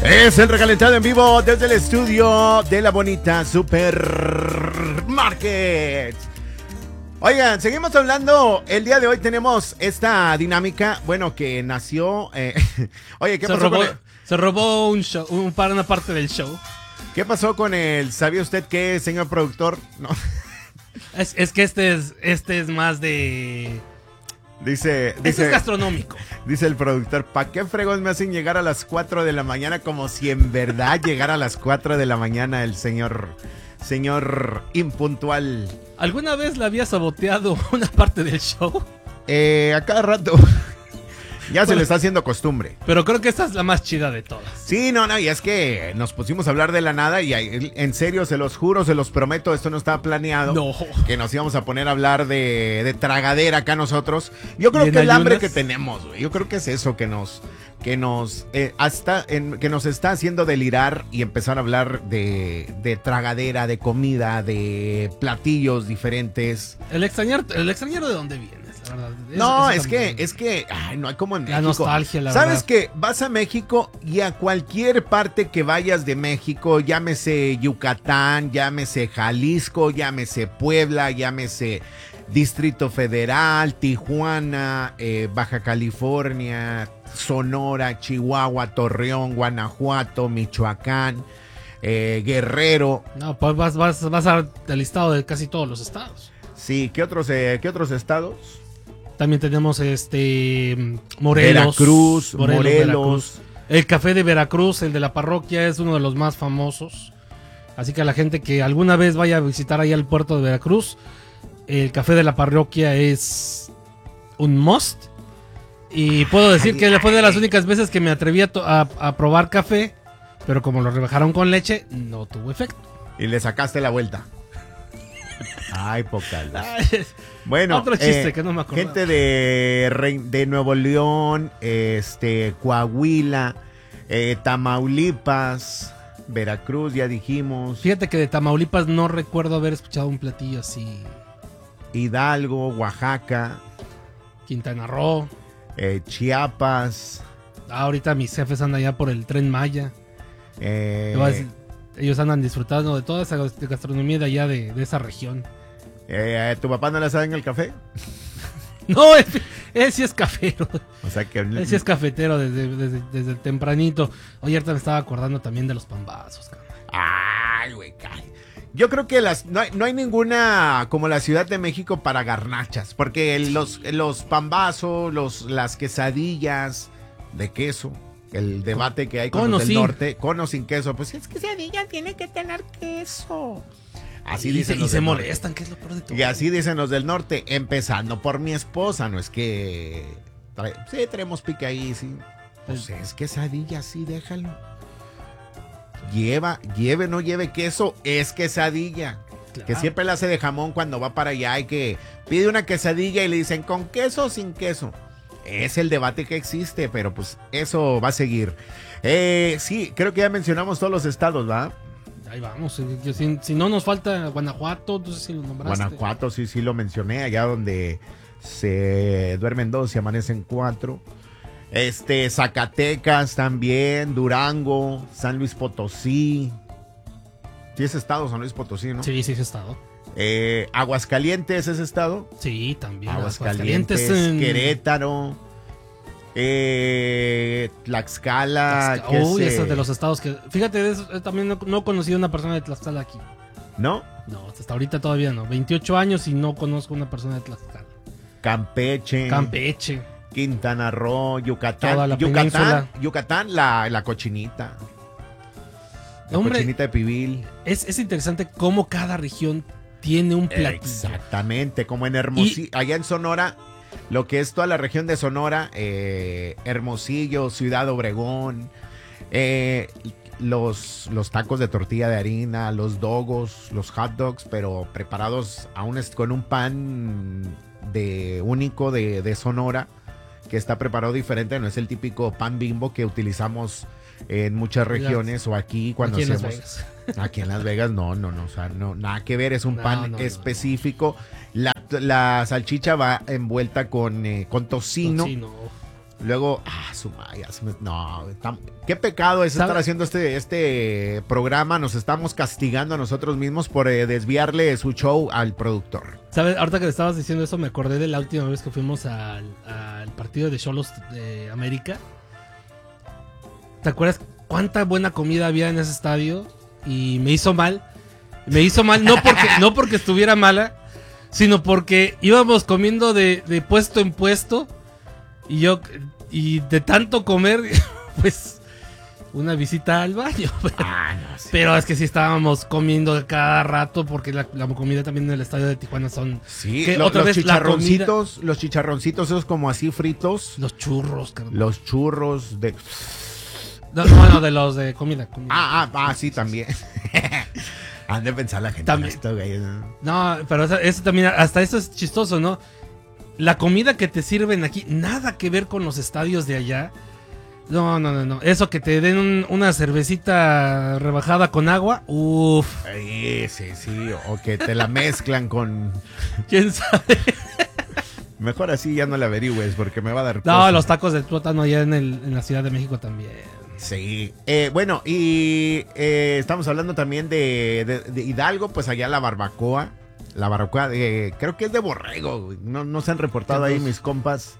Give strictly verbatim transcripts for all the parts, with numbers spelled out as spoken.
Es el recalentado en vivo desde el estudio de la bonita Supermarket. Oigan, seguimos hablando. El día de hoy tenemos esta dinámica, bueno, que nació... Eh, oye, ¿qué se pasó robó, con el... Se robó un show, un, para una parte del show. ¿Qué pasó con el... ¿Sabía usted qué, señor productor? No. Es, es que este es, este es más de... Dice, Este dice, es gastronómico. Dice el productor, ¿pa' qué fregos me hacen llegar a las cuatro de la mañana? Como si en verdad llegara a las cuatro de la mañana el señor, señor impuntual. ¿Alguna vez le había saboteado una parte del show? Eh, a cada rato. Ya se le está haciendo costumbre. Pero creo que esta es la más chida de todas. Sí, no, no, y es que nos pusimos a hablar de la nada y en serio, se los juro, se los prometo, esto no estaba planeado. No. Que nos íbamos a poner a hablar de, de tragadera acá nosotros. Yo creo que el ayunas? hambre que tenemos, güey. Yo creo que es eso que nos, que nos, eh, hasta en, que nos está haciendo delirar y empezar a hablar de, de tragadera, de comida, de platillos diferentes. El extrañero, el extrañero ¿de dónde vienes? La verdad. No, Eso es que, también. es que, ay, no hay como en La México. nostalgia, la ¿Sabes verdad. qué? Vas a México y a cualquier parte que vayas de México, llámese Yucatán, llámese Jalisco, llámese Puebla, llámese Distrito Federal, Tijuana, eh, Baja California, Sonora, Chihuahua, Torreón, Guanajuato, Michoacán, eh, Guerrero. No, pues vas, vas, vas al listado de casi todos los estados. Sí, ¿qué otros, eh, ¿qué otros estados? También tenemos este Morelos, Veracruz, Morelos. Veracruz. El café de Veracruz, el de la parroquia, es uno de los más famosos. Así que a la gente que alguna vez vaya a visitar ahí al puerto de Veracruz, el café de la parroquia es un must. Y puedo decir Ay, que ay. fue de las únicas veces que me atreví a, to- a, a probar café, pero como lo rebajaron con leche, no tuvo efecto. Y le sacaste la vuelta. Ay, poca luz. Bueno, Otro chiste eh, que no me acordaba. gente de, Rey- de Nuevo León, este, Coahuila, eh, Tamaulipas, Veracruz, ya dijimos, Fíjate que de Tamaulipas no recuerdo haber escuchado un platillo así. Hidalgo, Oaxaca, Quintana Roo. eh, Chiapas, Ah, ahorita mis jefes andan allá por el Tren Maya. eh, Te voy a decir, ellos andan disfrutando de toda esa gastronomía de allá de, de esa región. eh, ¿tu papá no le sabe en el café? No, él, él sí es cafero. O sea que... Él sí es cafetero desde, desde, desde tempranito. Oye, ahorita me estaba acordando también de los pambazos, carnal. Ay, güey, caray. Yo creo que las no hay, no hay ninguna como la Ciudad de México para garnachas, porque el- los, los pambazos, los, las quesadillas de queso, el debate que hay con Con los o del sin. norte, con o sin queso, pues es quesadilla tiene que tener queso. Así y dicen se, y los se del norte. molestan, que es lo peor de todo. Y así dicen los del norte, empezando por mi esposa, no es que trae- sí traemos pique ahí, sí. Pues es quesadilla, sí, déjalo. Lleva, lleve, no lleve queso, es quesadilla. Claro. Que siempre la hace de jamón cuando va para allá y que pide una quesadilla y le dicen con queso o sin queso. Es el debate que existe, pero pues eso va a seguir. Eh, sí, creo que ya mencionamos todos los estados, ¿va? Ahí vamos. eh, que Si, si no nos falta Guanajuato, entonces sí lo nombraste. Guanajuato, sí, sí lo mencioné, allá donde se duermen dos y amanecen cuatro. Este, Zacatecas también, Durango, San Luis Potosí. Sí es estado San Luis Potosí, ¿no? Sí, sí, es estado. Eh, Aguascalientes es estado. Sí, también. Aguascalientes, en- Querétaro, eh, Tlaxcala. Tlaxcala. ¿qué Uy, sé? ese es de los estados que... Fíjate, de eso, eh, también no, no he conocido una persona de Tlaxcala aquí. ¿No? No, hasta ahorita todavía no. veintiocho años y no conozco una persona de Tlaxcala. Campeche. Campeche. Quintana Roo, Yucatán. Toda la Yucatán, península. Yucatán, la, la cochinita. La Hombre, cochinita de pibil. Es, es interesante cómo cada región tiene un platillo. Exactamente, como en Hermosillo, allá en Sonora, lo que es toda la región de Sonora, eh, Hermosillo, Ciudad Obregón, eh, los, los tacos de tortilla de harina, los dogos, los hot dogs, pero preparados aún es con un pan de único de, de Sonora, que está preparado diferente, no es el típico pan Bimbo que utilizamos en muchas regiones o aquí cuando Aquí en Las hacemos... Aquí en Las Vegas no, no, no, o sea, no, nada que ver, es un No, pan no, no. específico. La, la salchicha va envuelta con, eh, con tocino, Sí, no. Luego, ah, su madre, ya se me- no, tam- qué pecado es ¿Sabe? estar haciendo este, este programa. Nos estamos castigando a nosotros mismos por eh, desviarle su show al productor. ¿Sabes? Ahorita que le estabas diciendo eso, me acordé de la última vez que fuimos al, al partido de Xolos de América. ¿Te acuerdas cuánta buena comida había en ese estadio? Y me hizo mal. Me hizo mal no porque, no porque estuviera mala, sino porque íbamos comiendo de, de puesto en puesto. Y yo, y de tanto comer, pues, una visita al baño. Ah, no sé. Pero es que sí estábamos comiendo cada rato porque la, la comida también en el estadio de Tijuana son... Sí, que lo- otra los vez la chicharroncitos, los chicharroncitos esos como así fritos, Los churros, carnal. los churros de... No, no, no, de los de comida. comida. Ah, ah, ah, sí, también. Han de pensar la gente. También. Esto, güey, ¿no? No, pero eso, eso también, hasta eso es chistoso, ¿no? La comida que te sirven aquí, nada que ver con los estadios de allá. No, no, no, no. Eso que te den un- una cervecita rebajada con agua, uff, Sí, sí, sí. O que te la mezclan con... quién sabe. Mejor así ya no la averigües porque me va a dar... No, cosa. los tacos de tuétano allá en, el, en la Ciudad de México también. Sí. Eh, bueno, y eh, estamos hablando también de, de- de Hidalgo, pues allá la barbacoa. La barbacoa de... Creo que es de borrego. Güey. No, no se han reportado ahí mis compas.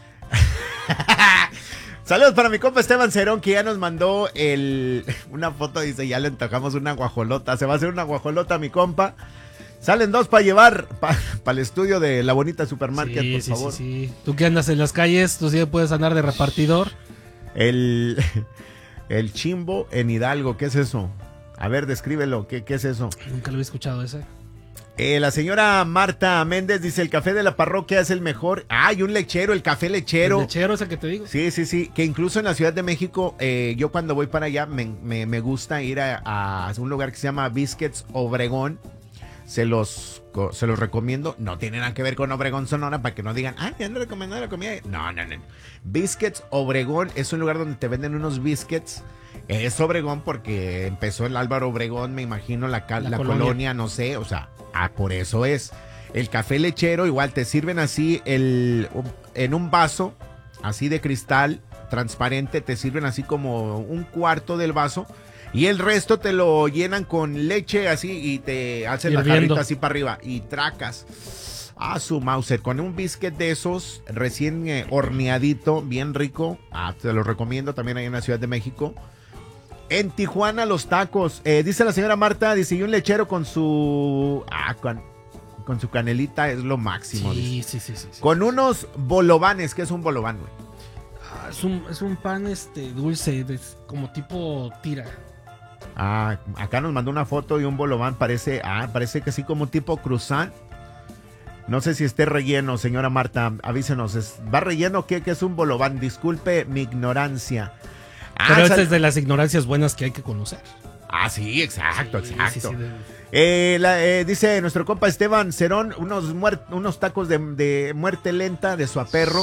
Saludos para mi compa Esteban Cerón, que ya nos mandó el, una foto. Dice, ya le antojamos una guajolota. Se va a hacer una guajolota, mi compa. Salen dos para llevar para el estudio de la bonita supermarket, Sí, por sí, favor. sí, sí. Tú que andas en las calles, tú sí puedes andar de repartidor. El, el chimbo en Hidalgo, ¿qué es eso? A ver, descríbelo, ¿qué, qué es eso? Nunca lo había escuchado ese. Eh, la señora Marta Méndez dice, el café de la parroquia es el mejor. ¡Ay, un lechero, el café lechero! El lechero ese que te digo. Sí, sí, sí, que incluso en la Ciudad de México, eh, yo cuando voy para allá me, me- me gusta ir a, a un lugar que se llama Biscuits Obregón. Se los, co- se los recomiendo. No tiene nada que ver con Obregón, Sonora, para que no digan, ay, ya no recomendó la comida. No, no, no. Biscuits Obregón es un lugar donde te venden unos biscuits. Es Obregón porque empezó el Álvaro Obregón, me imagino, la, cal- La la colonia. colonia, no sé, o sea, ah, por eso es. El café lechero, igual te sirven así el, en un vaso, así de cristal, transparente, te sirven así como un cuarto del vaso. Y el resto te lo llenan con leche así y te hacen la Hirviendo. jarrita así para arriba y tracas. Ah, su Mauser, con un biscuit de esos recién eh, horneadito, bien rico. Ah, te lo recomiendo también ahí en la Ciudad de México. En Tijuana los tacos. Eh, dice la señora Marta, dice, y un lechero con su... Ah, con, con su canelita es lo máximo. dice. Sí, sí, sí, sí, sí. Con unos bolovanes, ¿qué es un bolobán, güey? Ah, es, un, es un pan este dulce, de- como tipo tira. Ah, acá nos mandó una foto de un bolobán, parece, ah, parece que así como tipo croissant. No sé si esté relleno, señora Marta, avísenos. ¿es- ¿Va relleno? ¿Qué, qué es un bolobán? Disculpe mi ignorancia. Ah, Pero esta sal- es de las ignorancias buenas que hay que conocer. ah, sí, exacto, Sí, exacto. sí, sí, de- Eh, la- eh, dice nuestro compa Esteban Cerón, unos, muer- unos tacos de, de muerte lenta de su aperro.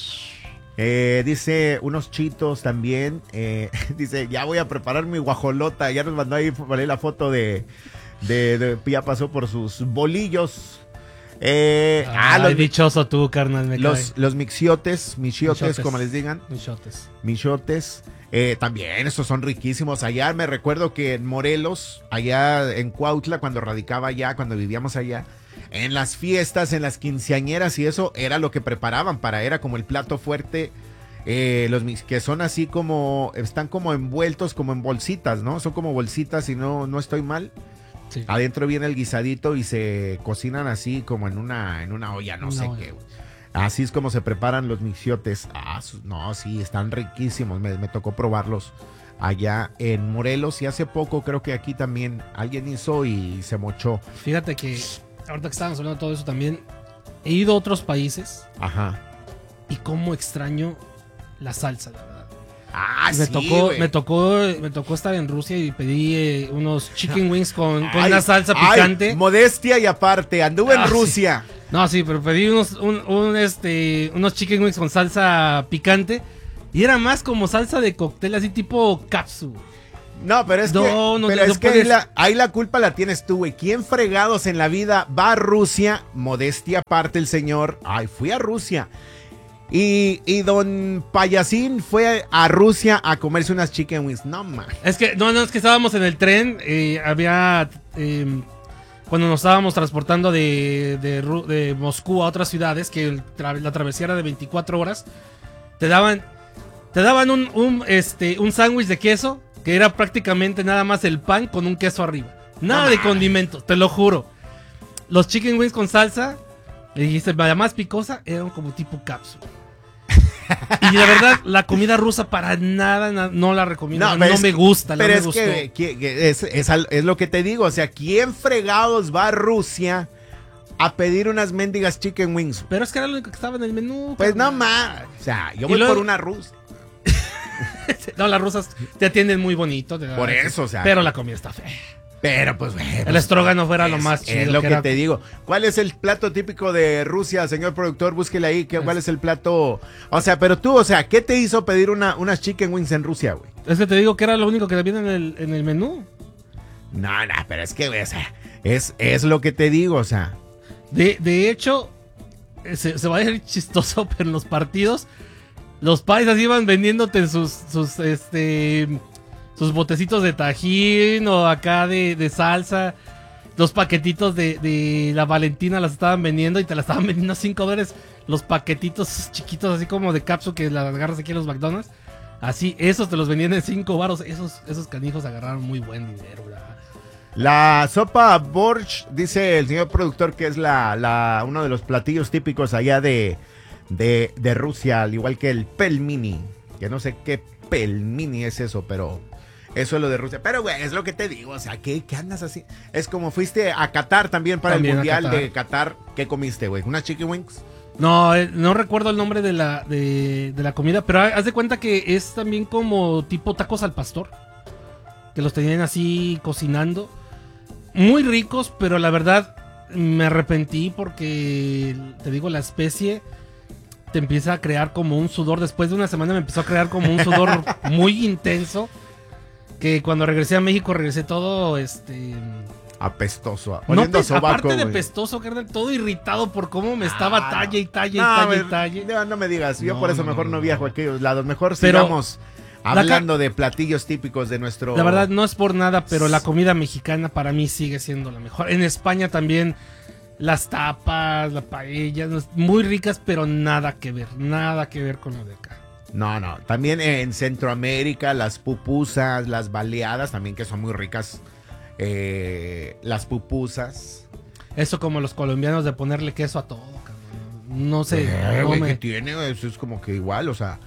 Eh, dice unos chitos también. Eh, dice, ya voy a preparar mi guajolota. Ya nos mandó ahí por ahí la foto de, de, de- ya pasó por sus bolillos. Eh, ah, Ay, los, dichoso tú, carnal, me los, los mixiotes, michiotes, Michotes. como les digan. cae. Michotes. Michotes. Eh, también, estos son riquísimos. Allá me recuerdo que en Morelos, allá en Cuautla, cuando radicaba allá, cuando vivíamos allá, en las fiestas, en las quinceañeras y eso, era lo que preparaban para, era como el plato fuerte. Eh, los mix- que son así como, están como envueltos, como en bolsitas, ¿no? Son como bolsitas y no, no estoy mal. Sí. Adentro viene el guisadito y se cocinan así como en una, en una olla, no Una sé olla. qué. güey. Así es como se preparan los mixiotes. Ah, su- no, sí, están riquísimos. Me, me tocó probarlos allá en Morelos y hace poco creo que aquí también alguien hizo y se mochó. Fíjate que ahorita que estábamos hablando de todo eso también, he ido a otros países Ajá. y cómo extraño la salsa, la verdad. Ah, me sí, tocó, güey. me tocó, me tocó estar en Rusia y pedí eh, unos chicken wings con, con Ay, una salsa ay, picante. modestia y aparte, anduve Ah, en sí. Rusia. No, sí, pero pedí unos, un, un, este, unos chicken wings con salsa picante y era más como salsa de cóctel, así tipo capsu. No, pero es No, que, no, pero no es que puedes- ahí, la, ahí la culpa la tienes tú, güey. ¿Quién fregados en la vida va a Rusia? Modestia aparte el señor. Ay, fui a Rusia. Y, y don Payasín fue a Rusia a comerse unas chicken wings. No, man. Es que, no, no, es que estábamos en el tren. Eh, había. Eh, cuando nos estábamos transportando de, de, de Moscú a otras ciudades, que el tra- la travesía era de veinticuatro horas, te daban. Te daban un, un, este, un sándwich de queso, que era prácticamente nada más el pan con un queso arriba. Nada No, de man. condimentos, te lo juro. Los chicken wings con salsa, le dijiste, la más picosa, eran como tipo cápsula. Y la verdad, la comida rusa para nada, na- no la recomiendo. No, pero no es me que- gusta, no Pero me es gustó. que, que- que es, es al- es lo que te digo. O sea, ¿quién fregados va a Rusia a pedir unas mendigas chicken wings? Pero es que era lo único que estaba en el menú. Pues no carnal. más. O sea, yo Y voy luego- por una rusa. No, las rusas te atienden muy bonito. te- Por eso, o sea. Pero la comida está fea. Pero pues, güey, El pues, estrógano fuera lo es- más chido. Es lo que, era- te digo. ¿Cuál es el plato típico de Rusia, señor productor? Búsquele ahí. ¿qué- ¿Cuál es el plato? O sea, pero tú, o sea, ¿qué te hizo pedir una, unas chicken wings en Rusia, güey? Es que te digo que era lo único que viene en el, en el menú. No, no, pero es que, güey, o sea, es, es lo que te digo, o sea. De, de hecho, eh, se, se va a ver chistoso, pero en los partidos, los paisas iban vendiéndote sus, sus, este, sus botecitos de tajín o acá de, de salsa. Los paquetitos de, de la Valentina las estaban vendiendo y te las estaban vendiendo a cinco dólares. Los paquetitos chiquitos, así como de cápsula que las agarras aquí en los McDonald's. Así, esos te los vendían en cinco baros. Esos, esos canijos agarraron muy buen dinero, ¿verdad? La sopa borsch, dice el señor productor, que es la, la uno de los platillos típicos allá de, de, de Rusia, al igual que el pelmini, que no sé qué pelmini es eso, pero eso es lo de Rusia. Pero, güey, es lo que te digo, o sea, ¿qué, qué andas así? Es como fuiste a Qatar también para También el a Mundial Qatar. de Qatar. ¿Qué comiste, güey? ¿Unas chicken wings? No, eh, no recuerdo el nombre de la, de, de la comida, pero haz de cuenta que es también como tipo tacos al pastor. Que los tenían así cocinando. Muy ricos, pero la verdad me arrepentí porque, te digo, la especie te empieza a crear como un sudor. Después de una semana me empezó a crear como un sudor muy intenso. Que cuando regresé a México regresé todo, este... Apestoso. No, oliendo a pues, sobaco, aparte de güey. pestoso, carnal, todo irritado por cómo me estaba Ah, talle y talle y No, talle güey, y talle. no, no me digas, yo No, por eso no, mejor no, no, no, viajo no. a aquellos lados. Mejor Pero sigamos ca- hablando de platillos típicos de nuestro... La verdad no es por nada, pero la comida mexicana para mí sigue siendo la mejor. En España también las tapas, la paella, no es- muy ricas, pero nada que ver, nada que ver con lo de acá. No, no. También en Centroamérica, las pupusas, las baleadas, también que son muy ricas. Eh, las pupusas. Eso como los colombianos de ponerle queso a todo, cabrón. No sé, Eh, no, güey, me- ¿qué tiene? Eso es como que igual, o sea.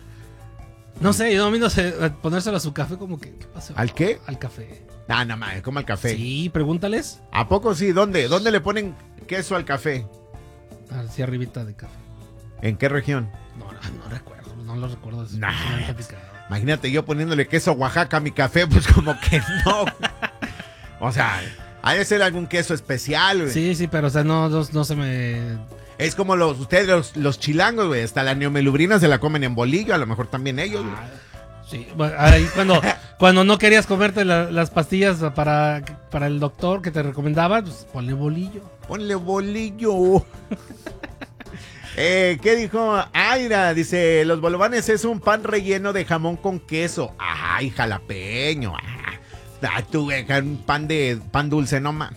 no sé, yo a mí no sé, ponérselo a su café como que, ¿qué pasó? ¿Al qué? Al café. Ah, no mames, como al café. Sí, pregúntales. ¿A poco sí? ¿Dónde? ¿Dónde le ponen queso al café? Así arribita de café. ¿En qué región? No, no, no recuerdo, no lo recuerdo. Es- Nah. me han platicado. Imagínate yo poniéndole queso Oaxaca a mi café, pues como que no. O sea, ha de ser algún queso especial, güey. Sí, sí, pero o sea, no, no, no se me... Es como los, ustedes, los, los chilangos, güey. Hasta la neomelubrina se la comen en bolillo, a lo mejor también ellos, güey. Ah, sí, bueno, ahí cuando, cuando no querías comerte la- las pastillas para, para el doctor que te recomendaba, pues ponle bolillo. Ponle bolillo. eh, ¿Qué dijo Aira? Dice, los bolovanes es un pan relleno de jamón con queso. Ay, jalapeño. Ah, ah, tú, güey, un pan de pan dulce, no más.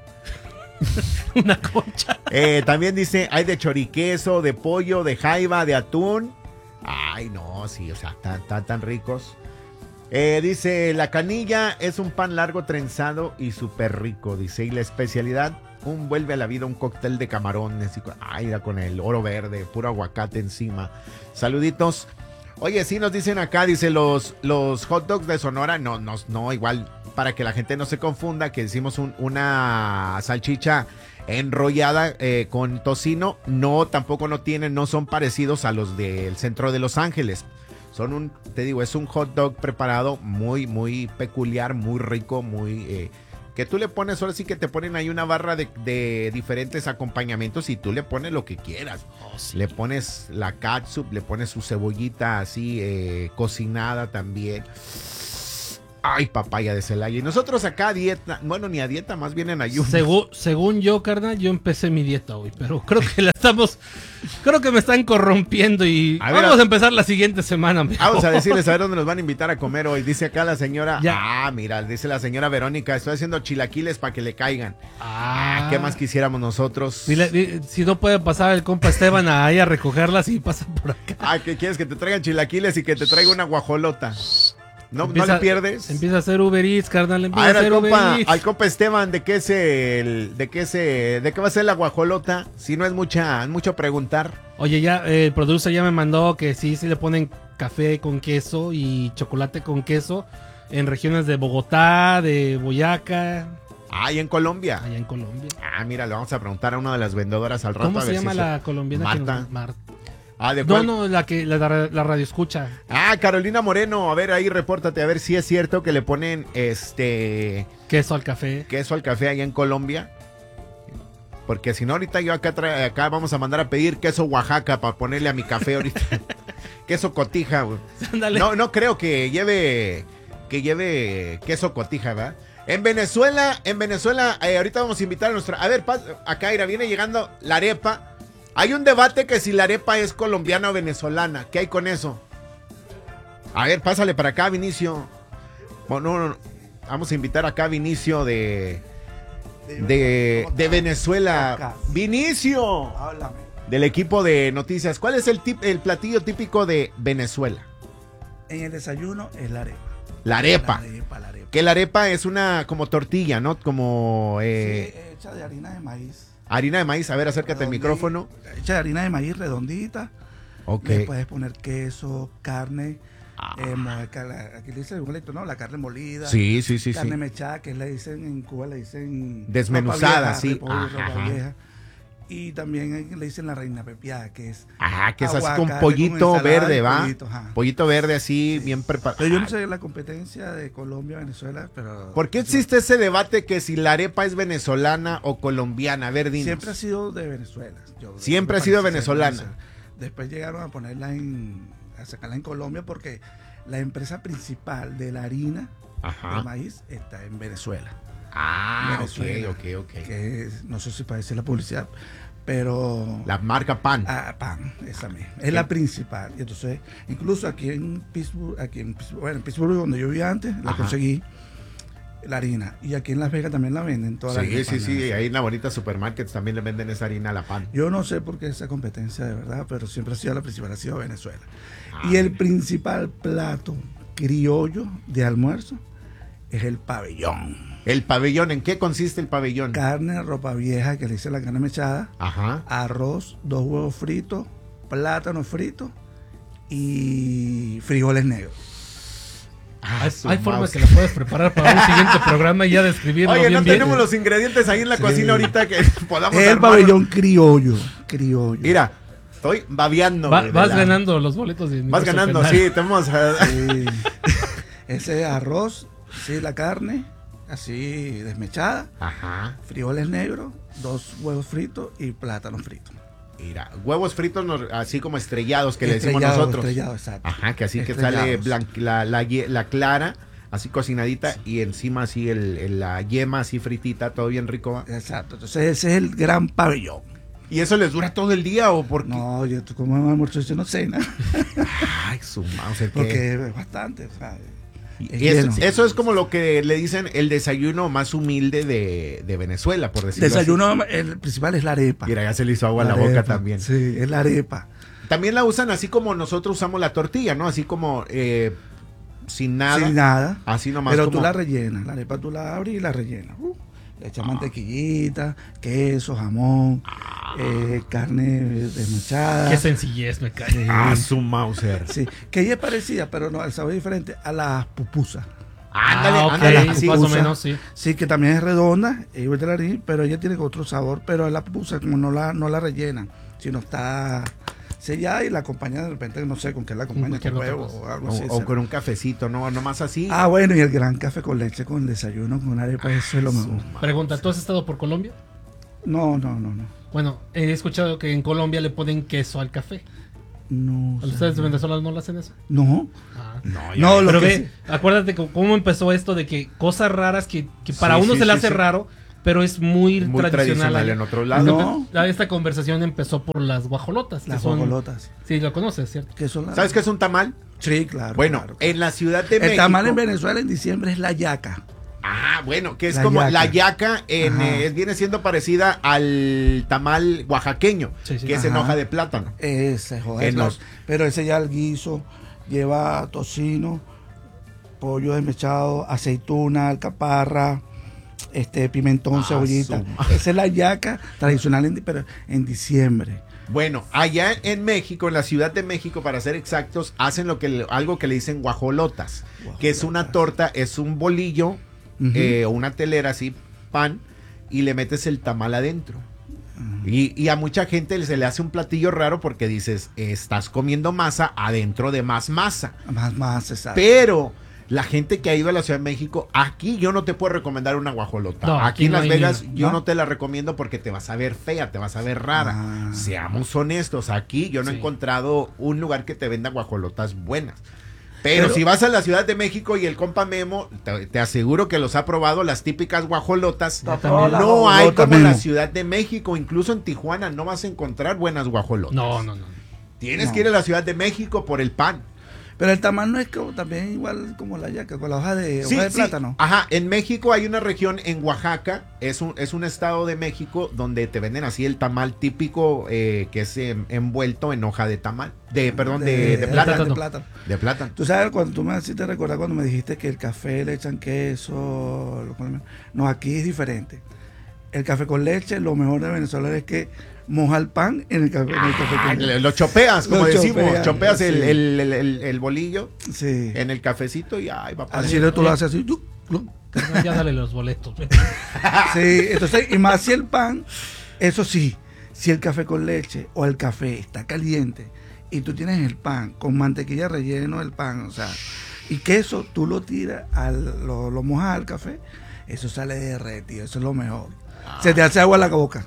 Una concha. Eh, también dice, hay de choriqueso, de pollo, de jaiba, de atún. Ay, no, sí, o sea, tan, tan, tan ricos. Eh, dice, la canilla es un pan largo trenzado y súper rico. Dice, y la especialidad, un vuelve a la vida un cóctel de camarones. Y con, ay, era con el oro verde, puro aguacate encima. Saluditos. Oye, sí, nos dicen acá, dice, los, los hot dogs de Sonora, no, no, no, igual, para que la gente no se confunda, que decimos un- una salchicha enrollada eh, con tocino, no, tampoco no tienen, no son parecidos a los del centro de Los Ángeles. Son un, te digo, es un hot dog preparado muy, muy peculiar, muy rico, muy... Eh, que tú le pones, ahora sí que te ponen ahí una barra de, de diferentes acompañamientos y tú le pones lo que quieras. Oh, sí. Le pones la catsup, le pones su cebollita así eh, cocinada también. Ay, papaya de Celaya. Y nosotros acá a dieta, bueno, ni a dieta, más bien en ayuno. Según, según yo, carnal, yo empecé mi dieta hoy, pero creo que la estamos, creo que me están corrompiendo y A ver, vamos a- a empezar la siguiente semana. mejor. Vamos a decirles a ver dónde nos van a invitar a comer hoy. Dice acá la señora. Ya. Ah, mira, dice la señora Verónica, estoy haciendo chilaquiles para que le caigan. Ah, Ah, ¿qué más quisiéramos nosotros? Dile- di- si no puede pasar el compa Esteban ahí a recogerlas y pasa por acá. Ah, ¿qué quieres? Que te traigan chilaquiles y que te traiga una guajolota. ¿No, Empieza- ¿no le pierdes? Empieza a hacer Uber Eats, carnal. Empieza A ver, a al hacer Uber compa, Eats. al compa Esteban, ¿de qué es el, de qué es el- de qué va a ser la guajolota? Si no es mucha, es mucho preguntar. Oye, ya eh, el producer ya me mandó que sí, sí le ponen café con queso y chocolate con queso en regiones de Bogotá, de Boyacá, Ah, y en Colombia. allá en Colombia. Ah, mira, le vamos a preguntar a una de las vendedoras al rato. ¿Cómo a se ver llama si la colombiana? que Marta. nos- Mar- Ah, ¿de No, cuál? no, la que la, la radio escucha. Ah, Carolina Moreno, a ver, ahí repórtate, a ver si es cierto que le ponen este Queso al café. queso al café allá en Colombia. Porque si no, ahorita yo acá, tra- acá vamos a mandar a pedir queso Oaxaca para ponerle a mi café ahorita. Queso cotija, güey. Ándale. No, no creo que lleve que lleve queso cotija, ¿verdad? En Venezuela, en Venezuela, eh, ahorita vamos a invitar a nuestra. A ver, pas- acá Ira, viene llegando la arepa. Hay un debate que si la arepa es colombiana o venezolana. ¿Qué hay con eso? A ver, pásale para acá, Vinicio. Bueno, no, no, no. Vamos a invitar acá a Vinicio de. De, de Venezuela. Vinicio. Háblame. Del equipo de noticias. ¿Cuál es el, tip, el platillo típico de Venezuela? En el desayuno es la arepa. La arepa. La arepa, la arepa. Que la arepa es una como tortilla, ¿no? Como eh, Sí, hecha de harina de maíz. harina de maíz. A ver, acércate al Redondita. micrófono. Hecha de harina de maíz redondita. Ok. Le puedes poner queso, carne. Ah. eh, mo- ca- la- aquí le dicen igualito, ¿no? La carne molida. Sí, sí, sí, carne sí. mechada, que le dicen en Cuba, le dicen. Desmenuzada, ropa vieja, sí. repollo, Ajá, ropa ajá. vieja. Y también le dicen la reina pepiada, que es. Ajá, que es así aguacate con pollito ensalada verde, y ¿va? pollito, ajá. Pollito verde así, Sí, bien sí. preparado. Pero yo no sé la competencia de Colombia, Venezuela, pero. ¿Por qué existe ese debate que si la arepa es venezolana o colombiana? A ver, dinos. Siempre ha sido de Venezuela. Yo- Siempre me ha sido parece ser de venezolana. Después llegaron a ponerla en, a sacarla en Colombia porque la empresa principal de la harina de Ajá. maíz está en Venezuela. Ah, Venezuela, ok, ok, ok. Que es- no sé si parece la publicidad, pero La marca Pan. ah, pan, esa misma. Es la principal. Y entonces, incluso aquí en Pittsburgh, aquí en Pittsburgh, bueno, en Pittsburgh donde yo vivía antes, la Ajá. conseguí la harina. Y aquí en Las Vegas también la venden toda la Sí, harina sí, pan, sí. esa. Ahí en la bonita supermarkets también le venden esa harina a la Pan. Yo no sé por qué esa competencia de verdad, pero siempre ha sido la principal, ha sido Venezuela. Ah, y el mira. principal plato criollo de almuerzo es el pabellón. El pabellón, ¿en qué consiste el pabellón? Carne, ropa vieja, que le dice la carne mechada, Ajá. arroz, dos huevos fritos, plátano frito y frijoles negros. Ah, Hay, su hay formas mouse. que la puedes preparar para un siguiente programa y ya describirlo Oye, bien, no bien. tenemos los ingredientes ahí en la Sí. cocina ahorita que podamos Es el armar. pabellón criollo, criollo. Mira, estoy babeando. Va- güey, de vas la- ganando los boletos de Vas Universo ganando, Penal. sí, tenemos... eh, Sí. Ese arroz, sí, la carne, así desmechada, Ajá. frijoles negros, dos huevos fritos y plátano frito. Mira, huevos fritos nos- así como estrellados que le decimos Estrellado, nosotros. estrellado, exacto. Ajá, que así que Estrellados. sale blan- la, la, ye- la clara, así cocinadita, y encima así el, el- la yema así fritita, todo bien rico. ¿va? Exacto. Entonces ese es el gran pabellón. ¿Y eso les dura todo el día o por qué? No, yo tú como almuerzo yo no cena, Ay, su mouse, ¿qué? porque es bastante. O sea, Y es eso, lleno. eso es como lo que le dicen el desayuno más humilde de, de Venezuela, por decirlo Desayuno, así. el principal es la arepa. Mira, ya se le hizo agua a la boca arepa, también. Sí, es la arepa. También la usan así como nosotros usamos la tortilla, ¿no? Así como eh, sin nada. Sin nada. Así nomás Pero como... tú la rellenas. La arepa tú la abres y la rellenas. Uh, le echas mantequillita, queso, jamón, eh, carne desmechada. Qué sencillez me cae. Sí. Ah, su Mauser. Sí, que ella es parecida, pero no, el sabor es diferente a las pupusas. Ándale, Ah, ok, ándale. las más o pupusas. menos, sí. Sí, que también es redonda, es igual de la harina, pero ella tiene otro sabor, pero la pupusa como no la, no la rellenan, sino está sellada y la acompaña de repente, no sé con qué la acompaña, cualquier con otra huevo cosa. o algo O, así. o con un cafecito, no, nomás así. Ah, bueno, y el gran café con leche, con el desayuno, con una arepa, eso es lo mejor. Pregunta, ¿tú has estado por Colombia? No, no, no, no. Bueno, he escuchado que en Colombia le ponen queso al café. No. ¿Ustedes de Venezuela no lo hacen eso? No. Ah. No, ya- No, lo Pero que ve, sí- acuérdate cómo cómo empezó esto de que cosas raras que, que para Sí, uno sí, se le sí, hace sí. raro, pero es muy, Muy tradicional. tradicional allá. en otro lado. No. Esta- Esta conversación empezó por las guajolotas. que Las son- guajolotas. Sí, lo conoces, ¿cierto? Que son las- ¿Sabes qué es un tamal? Sí, claro. Bueno, claro, claro. en la Ciudad de El México. tamal en Venezuela en diciembre es la yaca. Ah, bueno, que es La como yaca. la yaca en, Ajá. eh, viene siendo parecida al tamal oaxaqueño, Sí, sí. que es en Ajá. hoja de plátano. Ese, joder. En claro. los- Pero ese ya el guiso lleva tocino, pollo desmechado, aceituna, alcaparra, este pimentón, Ah, cebollita. su- Esa es la yaca tradicional, en, pero en diciembre. Bueno, allá en México, en la Ciudad de México, para ser exactos, hacen lo que le- algo que le dicen guajolotas, que es una Guajolotas. torta, es un bolillo Ujú. eh, o una telera así, pan, y le metes el tamal adentro. Y, y a mucha gente se le hace un platillo raro porque dices, estás comiendo masa adentro de más masa. Más, más, exacto. Pero la gente que ha ido a la Ciudad de México, aquí yo no te puedo recomendar una guajolota. No, aquí, aquí en no Las hay Vegas ni- yo ¿no? no te la recomiendo porque te vas a ver fea, te vas a ver rara. Ah. Seamos honestos, aquí yo no he Sí. encontrado un lugar que te venda guajolotas buenas. Pero, Pero- si vas a la Ciudad de México y el compa Memo, te, te aseguro que los ha probado las típicas guajolotas. Yo también. La No hay guajolota, como en la Memo. Ciudad de México, incluso en Tijuana no vas a encontrar buenas guajolotas. No, no, no. Tienes No. que ir a la Ciudad de México por el pan. Pero el tamal no es como, también igual como la yaca, con la hoja de, hoja de plátano. Ajá, en México hay una región, en Oaxaca, es un, es un estado de México donde te venden así el tamal típico eh, que es em, envuelto en hoja de tamal, de, perdón, de, de, plátano, de plátano. de plátano. Tú sabes, cuando tú me hiciste recordar cuando me dijiste que el café le echan queso. lo- No, aquí es diferente. El café con leche, lo mejor de Venezuela es que moja el pan en el café, en el café Ah, con leche. lo chopeas, como Lo decimos, chopeas, chopeas el, sí. el, el- el- el bolillo Sí. en el cafecito y ay, va para Así tú lo haces así. ¡tuc! ¡tuc! No, ya dale los boletos. Sí, entonces, y más si el pan, eso sí, si el café con leche o el café está caliente y tú tienes el pan con mantequilla relleno del pan, o sea, y queso, tú lo tiras, al, lo, lo mojas al café, eso sale derretido, eso es lo mejor. Se te hace agua en la boca.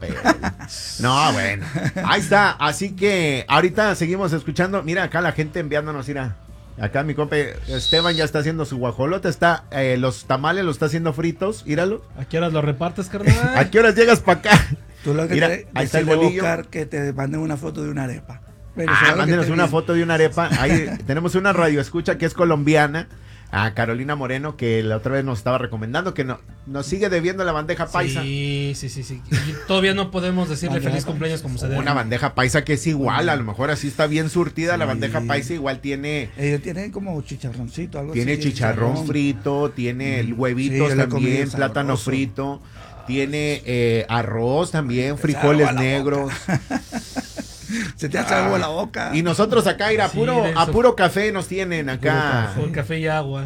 No, bueno. Ahí está. Así que ahorita seguimos escuchando. Mira, acá la gente enviándonos, mira. Acá mi compa Esteban ya está haciendo su guajolota. Está, eh, los tamales los está haciendo fritos. Míralo. ¿A qué horas lo repartes, carnal? ¿A qué horas llegas para acá? Tú lo que Mira, quieres ahí está el decirle a bolillo. Oscar que te manden una foto de una arepa. Ah, Venezolano que mándenos esté una bien. foto de una arepa. Ahí tenemos una radio escucha que es colombiana. A Carolina Moreno, que la otra vez nos estaba recomendando, que no, nos sigue debiendo la bandeja paisa. Sí, sí, sí, sí. Y todavía no podemos decirle Bandeja feliz paisa. cumpleaños como se debe. Una bandeja paisa que es igual, a lo mejor así está bien surtida. La Sí. bandeja paisa igual tiene Ellos tienen como chicharroncito, algo Tiene así. chicharrón frito, tiene Mm. huevitos Sí, yo lo he comido, también, es plátano sabroso. frito, tiene eh, arroz también, Te frijoles hace agua la negros. Se te hace agua en la boca. Y nosotros acá, ir a Sí, puro, de a eso. puro café nos tienen acá. Con café y agua.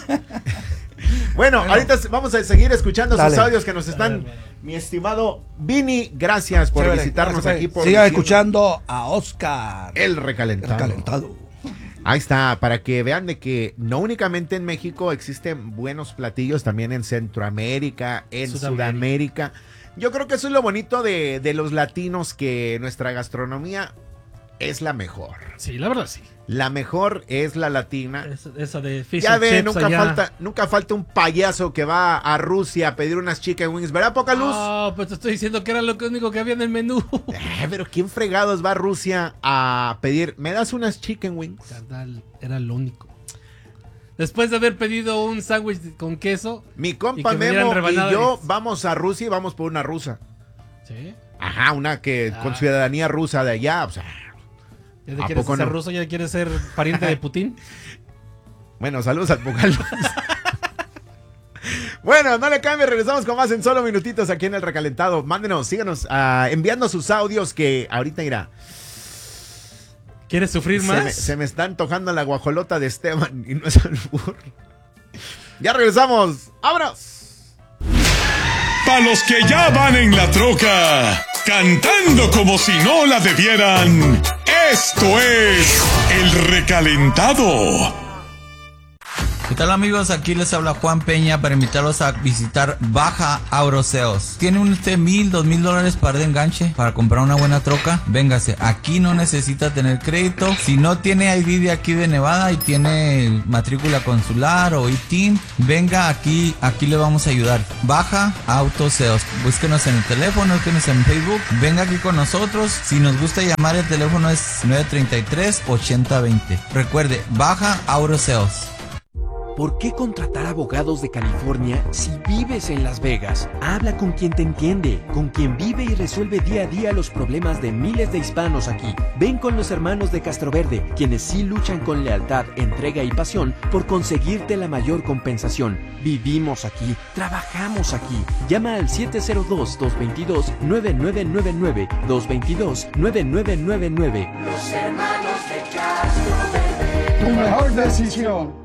Bueno, ahorita vamos a seguir escuchando Dale. sus audios que nos están. Dale, dale. Mi estimado Vini, gracias por Chévere, visitarnos gracias, aquí. Por Siga Diciendo escuchando a Oscar. El recalentado. Recalentado. Ahí está, para que vean de que no únicamente en México existen buenos platillos, también en Centroamérica, en Sudamérica. Sudamérica. Yo creo que eso es lo bonito de, de los latinos, que nuestra gastronomía es la mejor. Sí, la verdad sí. La mejor es la latina. Es- esa de fish Ya and ve, chips nunca allá. falta, nunca falta un payaso que va a Rusia a pedir unas chicken wings, ¿verdad, poca luz? No, pues te estoy diciendo que era lo único que había en el menú. Eh, pero ¿quién fregados va a Rusia a pedir? ¿Me das unas chicken wings? Carnal, era lo único. Después de haber pedido un sándwich con queso. Mi Y compa que me dieran Memo y rebanadas. yo vamos a Rusia y vamos por una rusa. Sí. Ajá, una que Ah. con ciudadanía rusa de allá. O sea, ¿Ya te ¿A quieres poco ser no? ruso? ¿Ya quieres ser pariente de Putin? bueno, saludos al Pocal. Bueno, no le cambie, regresamos con más en solo minutitos aquí en El Recalentado. Mándenos, síganos ah, enviando sus audios que ahorita irá. ¿Quieres sufrir Se más? me, se me está antojando la guajolota de Esteban y no es albur. Ya regresamos. ¡Vámonos! Para los que ya van en la troca, cantando como si no la debieran, esto es El Recalentado. ¿Qué tal, amigos? Aquí les habla Juan Peña para invitarlos a visitar Baja Auroseos. ¿Tiene usted mil, dos mil dólares para de enganche para comprar una buena troca? Véngase, aquí no necesita tener crédito. Si no tiene I D de aquí de Nevada y tiene matrícula consular o I T I N, venga aquí, aquí le vamos a ayudar. Baja Autoseos. Búsquenos en el teléfono, búsquenos en Facebook. Venga aquí con nosotros. Si nos gusta llamar, el teléfono es nueve tres tres, ocho cero dos cero. Recuerde, Baja Auroseos. ¿Por qué contratar abogados de California si vives en Las Vegas? Habla con quien te entiende, con quien vive y resuelve día a día los problemas de miles de hispanos aquí. Ven con los hermanos de Castroverde, quienes sí luchan con lealtad, entrega y pasión por conseguirte la mayor compensación. Vivimos aquí, trabajamos aquí. Llama al siete cero dos, dos dos dos, nueve nueve nueve nueve, dos dos dos, nueve nueve nueve nueve. Los hermanos de Castroverde. Tu mejor decisión.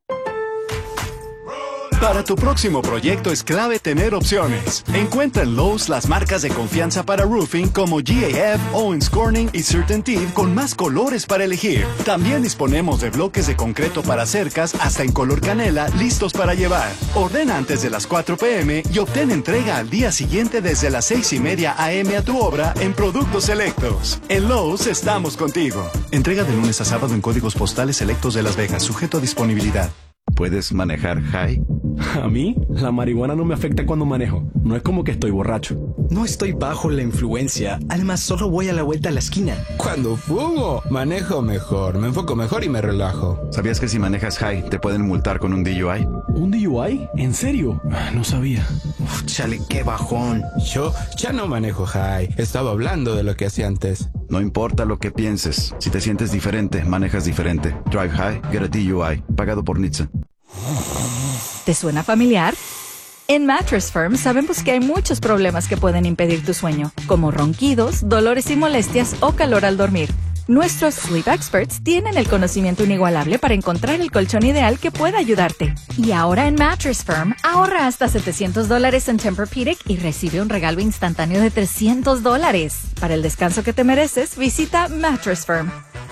Para tu próximo proyecto es clave tener opciones. Encuentra en Lowe's las marcas de confianza para roofing como G A F, Owens Corning y CertainTeed con más colores para elegir. También disponemos de bloques de concreto para cercas hasta en color canela listos para llevar. Ordena antes de las cuatro p m y obtén entrega al día siguiente desde las seis y media a m a tu obra en productos selectos. En Lowe's estamos contigo. Entrega de lunes a sábado en códigos postales selectos de Las Vegas, sujeto a disponibilidad. ¿Puedes manejar high? A mí, la marihuana no me afecta cuando manejo. No es como que estoy borracho. No estoy bajo la influencia. Además, solo voy a la vuelta a la esquina. Cuando fumo, manejo mejor, me enfoco mejor y me relajo. ¿Sabías que si manejas high te pueden multar con un D U I? ¿Un D U I? ¿En serio? No sabía. Uf, chale, qué bajón. Yo ya no manejo high. Estaba hablando de lo que hacía antes. No importa lo que pienses. Si te sientes diferente, manejas diferente. Drive high, get a D U I. Pagado por N H T S A. ¿Te suena familiar? En Mattress Firm sabemos que hay muchos problemas que pueden impedir tu sueño, como ronquidos, dolores y molestias o calor al dormir. Nuestros Sleep Experts tienen el conocimiento inigualable para encontrar el colchón ideal que pueda ayudarte. Y ahora en Mattress Firm, ahorra hasta setecientos dólares en Tempur-Pedic y recibe un regalo instantáneo de trescientos dólares. Para el descanso que te mereces, visita Mattress Firm.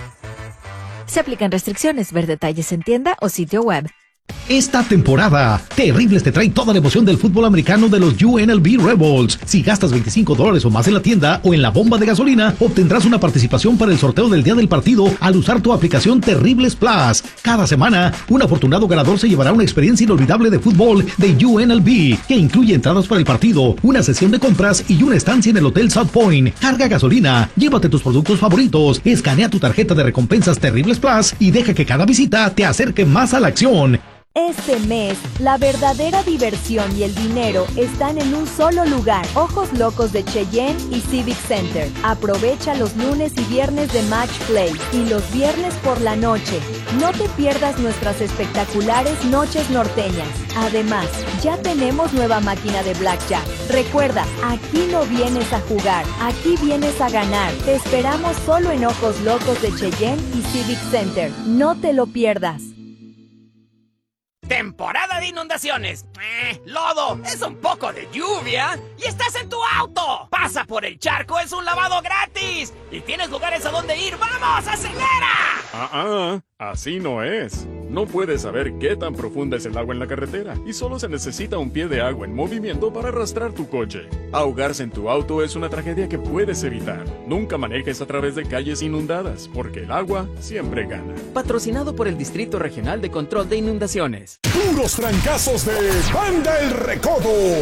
Se aplican restricciones. Ver detalles en tienda o sitio web. Esta temporada, Terribles te trae toda la emoción del fútbol americano de los U N L V Rebels. Si gastas veinticinco dólares o más en la tienda o en la bomba de gasolina, obtendrás una participación para el sorteo del día del partido al usar tu aplicación Terribles Plus. Cada semana, un afortunado ganador se llevará una experiencia inolvidable de fútbol de U N L V, que incluye entradas para el partido, una sesión de compras y una estancia en el Hotel South Point. Carga gasolina, llévate tus productos favoritos, escanea tu tarjeta de recompensas Terribles Plus y deja que cada visita te acerque más a la acción. Este mes, la verdadera diversión y el dinero están en un solo lugar. Ojos Locos de Cheyenne y Civic Center. Aprovecha los lunes y viernes de Match Play y los viernes por la noche. No te pierdas nuestras espectaculares noches norteñas. Además, ya tenemos nueva máquina de Blackjack. Recuerda, aquí no vienes a jugar, aquí vienes a ganar. Te esperamos solo en Ojos Locos de Cheyenne y Civic Center. No te lo pierdas. Temporada de inundaciones. Eh, lodo, es un poco de lluvia y estás en tu auto. Pasa por el charco, es un lavado gratis. Y tienes lugares a donde ir. ¡Vamos, acelera! Ah, ah, así no es. No puedes saber qué tan profunda es el agua en la carretera y solo se necesita un pie de agua en movimiento para arrastrar tu coche. Ahogarse en tu auto es una tragedia que puedes evitar. Nunca manejes a través de calles inundadas, porque el agua siempre gana. Patrocinado por el Distrito Regional de Control de Inundaciones. Puros trancazos de Banda El Recodo.